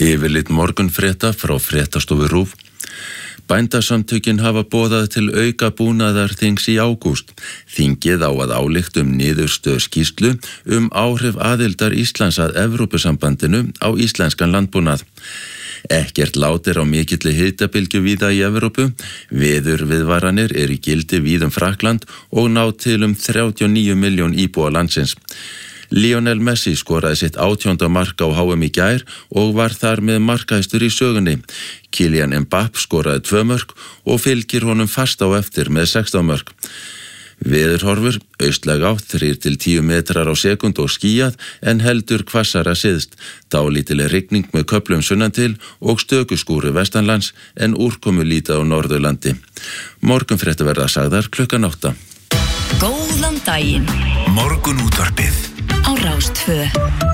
Yfirlit morgunfrétta frá fréttastofu RÚV. Bændasamtökin hafa boðað til auka búnaðarþings í ágúst. Þingið á að álykta niðurstöðu skýrslu áhrif aðildar Íslands að Evrópusambandinu á íslenskan landbúnað. Ekkert lát á mikilli hitabylgju víða í Evrópu. Veðurviðvaranir í gildi víða Frakkland og ná til 39 milljón íbúa landsins. Lionel Messi skoraði sitt 18. mark á HM í gær og var þar með markahæstur í sögunni. Kylian Mbappé skoraði 2 mörk og fylgir honum fast á eftir með 16 mörk. Veðurhorfur, austlæg átt 3-10 metrar á sekúndu og skýjað en heldur hvassara syðst. Dálítil rigning með köflum sunnan til og stökuskúri vestanlands en úrkomu lítið á Norðurlandi. Morgunfréttir verða sagðar klukkan 8. Góðan daginn. Morgunútvarpið á Rás 2.